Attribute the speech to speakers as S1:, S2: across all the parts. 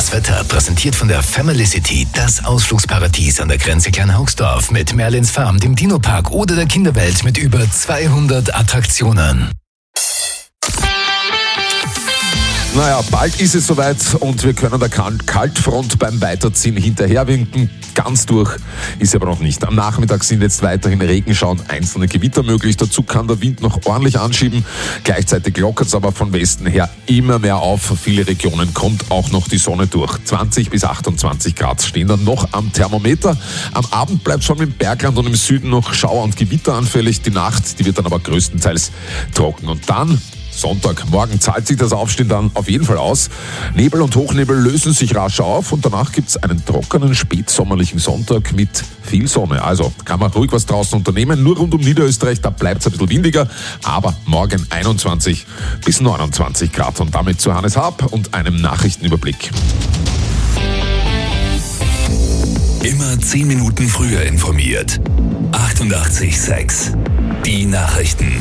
S1: Das Wetter präsentiert von der Family City, das Ausflugsparadies an der Grenze Kleinhaugsdorf mit Merlins Farm, dem Dino-Park oder der Kinderwelt mit über 200 Attraktionen.
S2: Naja, bald ist es soweit und wir können der Kaltfront beim Weiterziehen hinterherwinken. Ganz durch ist aber noch nicht. Am Nachmittag sind jetzt weiterhin Regenschauer und einzelne Gewitter möglich. Dazu kann der Wind noch ordentlich anschieben. Gleichzeitig lockert es aber von Westen her immer mehr auf. Für viele Regionen kommt auch noch die Sonne durch. 20 bis 28 Grad stehen dann noch am Thermometer. Am Abend bleibt schon im Bergland und im Süden noch Schauer und Gewitter anfällig. Die Nacht, die wird dann aber größtenteils trocken. Und dann Sonntagmorgen zahlt sich das Aufstehen dann auf jeden Fall aus. Nebel und Hochnebel lösen sich rasch auf und danach gibt es einen trockenen, spätsommerlichen Sonntag mit viel Sonne. Also kann man ruhig was draußen unternehmen. Nur rund um Niederösterreich, da bleibt es ein bisschen windiger, aber morgen 21 bis 29 Grad. Und damit zu Hannes Haab und einem Nachrichtenüberblick.
S1: Immer 10 Minuten früher informiert. 88,6. Die Nachrichten.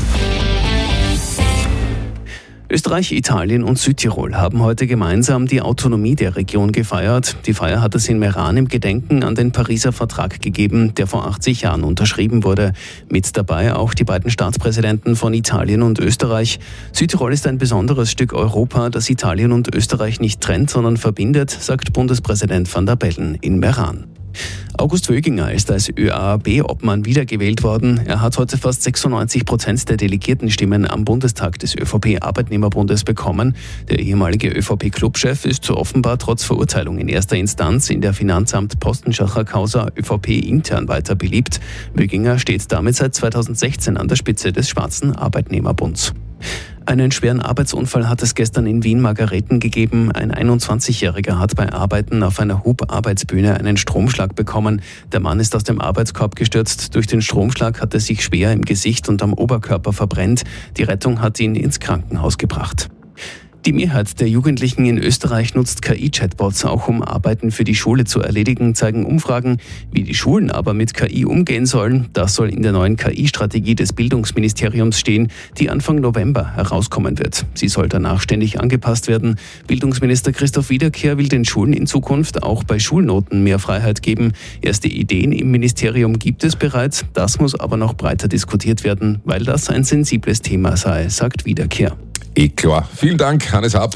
S3: Österreich, Italien und Südtirol haben heute gemeinsam die Autonomie der Region gefeiert. Die Feier hat es in Meran im Gedenken an den Pariser Vertrag gegeben, der vor 80 Jahren unterschrieben wurde. Mit dabei auch die beiden Staatspräsidenten von Italien und Österreich. Südtirol ist ein besonderes Stück Europa, das Italien und Österreich nicht trennt, sondern verbindet, sagt Bundespräsident van der Bellen in Meran. August Wöginger ist als ÖAAB-Obmann wiedergewählt worden. Er hat heute fast 96% der Delegiertenstimmen am Bundestag des ÖVP-Arbeitnehmerbundes bekommen. Der ehemalige ÖVP-Clubchef ist offenbar trotz Verurteilung in erster Instanz in der Finanzamt-Postenschacher-Causa ÖVP intern weiter beliebt. Wöginger steht damit seit 2016 an der Spitze des Schwarzen Arbeitnehmerbunds. Einen schweren Arbeitsunfall hat es gestern in Wien-Margareten gegeben. Ein 21-Jähriger hat bei Arbeiten auf einer Hubarbeitsbühne einen Stromschlag bekommen. Der Mann ist aus dem Arbeitskorb gestürzt. Durch den Stromschlag hat er sich schwer im Gesicht und am Oberkörper verbrennt. Die Rettung hat ihn ins Krankenhaus gebracht. Die Mehrheit der Jugendlichen in Österreich nutzt KI-Chatbots auch, um Arbeiten für die Schule zu erledigen, zeigen Umfragen. Wie die Schulen aber mit KI umgehen sollen, das soll in der neuen KI-Strategie des Bildungsministeriums stehen, die Anfang November herauskommen wird. Sie soll danach ständig angepasst werden. Bildungsminister Christoph Wiederkehr will den Schulen in Zukunft auch bei Schulnoten mehr Freiheit geben. Erste Ideen im Ministerium gibt es bereits, das muss aber noch breiter diskutiert werden, weil das ein sensibles Thema sei, sagt Wiederkehr.
S2: Klar. Vielen Dank, Hannes Haab.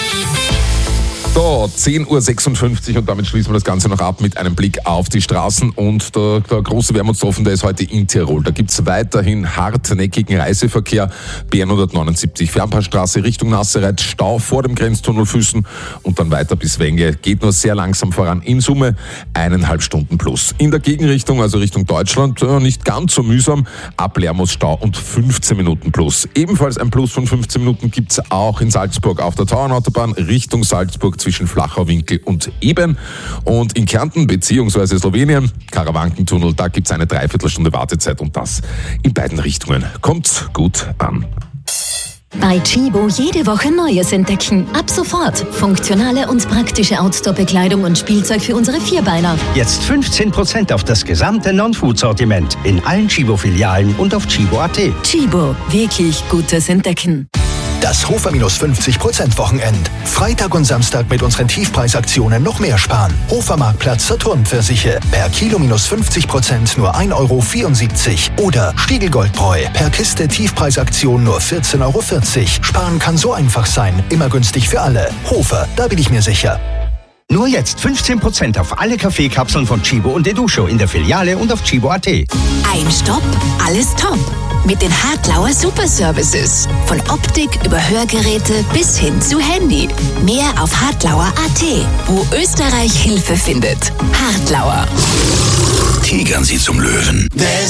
S2: So, 10.56 Uhr und damit schließen wir das Ganze noch ab mit einem Blick auf die Straßen und der große Wermutstropfen, der ist heute in Tirol. Da gibt's weiterhin hartnäckigen Reiseverkehr. BR 179 Fernpassstraße Richtung Nassereit, Stau vor dem Grenztunnel Füssen und dann weiter bis Wenge. Geht nur sehr langsam voran. In Summe 1,5 Stunden plus. In der Gegenrichtung, also Richtung Deutschland, nicht ganz so mühsam. Ab Lermos Stau und 15 Minuten plus. Ebenfalls ein Plus von 15 Minuten gibt's auch in Salzburg auf der Tauernautobahn Richtung Salzburg zwischen Flachauwinkel und Eben. Und in Kärnten bzw. Slowenien, Karawankentunnel, da gibt es eine Dreiviertelstunde Wartezeit und das in beiden Richtungen. Kommt gut an.
S4: Bei Tchibo jede Woche Neues entdecken. Ab sofort funktionale und praktische Outdoor-Bekleidung und Spielzeug für unsere Vierbeiner.
S5: Jetzt 15% auf das gesamte Non-Food-Sortiment in allen Tchibo-Filialen und auf Tchibo.at.
S4: Tchibo, wirklich gutes Entdecken.
S6: Das Hofer-50% Wochenend. Freitag und Samstag mit unseren Tiefpreisaktionen noch mehr sparen. Hofer-Marktplatz Saturn-Pfirsiche. Per Kilo -50% nur 1,74 €. Oder Stiegelgoldbräu. Per Kiste Tiefpreisaktion nur 14,40 €. Sparen kann so einfach sein. Immer günstig für alle. Hofer, da bin ich mir sicher.
S5: Nur jetzt 15% auf alle Kaffeekapseln von Tchibo und Edusho in der Filiale und auf Tchibo.at.
S7: Ein Stopp, alles top. Mit den Hartlauer Super Services. Von Optik über Hörgeräte bis hin zu Handy. Mehr auf hartlauer.at, wo Österreich Hilfe findet. Hartlauer.
S1: Tigern Sie zum Löwen.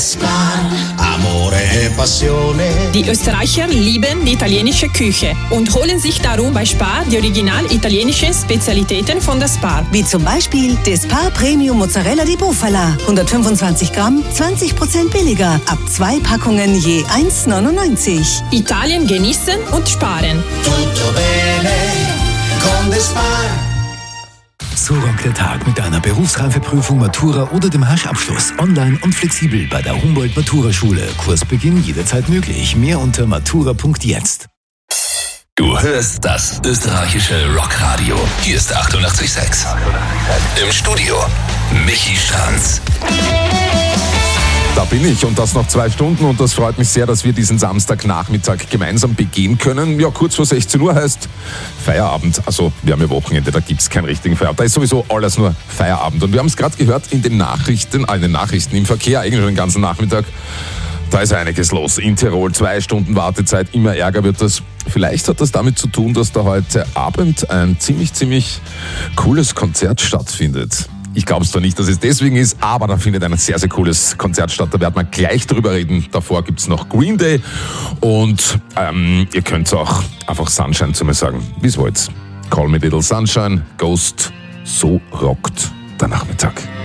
S8: Die Österreicher lieben die italienische Küche und holen sich darum bei Spar die original italienischen Spezialitäten von der Spar.
S9: Wie zum Beispiel der Spar Premium Mozzarella di Bufala. 125 Gramm, 20% billiger. Ab 2 Packungen je 1,99 €.
S8: Italien genießen und sparen.
S10: Tutto bene con the Spar.
S1: So rockt der Tag mit einer Berufsreifeprüfung, Matura oder dem Haschabschluss. Online und flexibel bei der Humboldt-Matura-Schule. Kursbeginn jederzeit möglich. Mehr unter matura.jetzt. Du hörst das österreichische Rockradio. Hier ist 88,6. Im Studio Michi Stranz.
S2: Da bin ich und das noch 2 Stunden und das freut mich sehr, dass wir diesen Samstagnachmittag gemeinsam begehen können. Ja, kurz vor 16 Uhr heißt Feierabend. Also wir haben ja Wochenende, da gibt es keinen richtigen Feierabend. Da ist sowieso alles nur Feierabend. Und wir haben es gerade gehört in den Nachrichten im Verkehr, eigentlich schon den ganzen Nachmittag. Da ist einiges los in Tirol. 2 Stunden Wartezeit, immer ärger wird das. Vielleicht hat das damit zu tun, dass da heute Abend ein ziemlich cooles Konzert stattfindet. Ich glaube zwar nicht, dass es deswegen ist, aber da findet ein sehr cooles Konzert statt. Da werden wir gleich drüber reden. Davor gibt es noch Green Day und ihr könnt auch einfach Sunshine zu mir sagen, wie es wollt. Call me little Sunshine, Ghost, so rockt der Nachmittag.